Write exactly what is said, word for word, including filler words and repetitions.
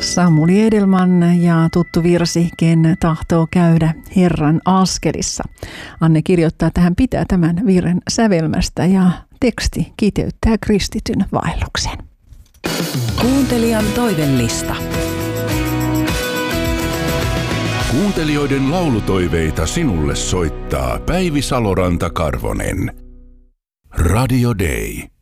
Samuli Edelman ja tuttu virsi, ken tahtoo käydä Herran askelissa. Anne kirjoittaa, että hän pitää tämän virren sävelmästä ja teksti kiteyttää kristityn vaelluksen. Kuuntelijan toivellista. Kuuntelijoiden laulutoiveita sinulle soittaa Päivi Saloranta-Karvonen. Radio Day.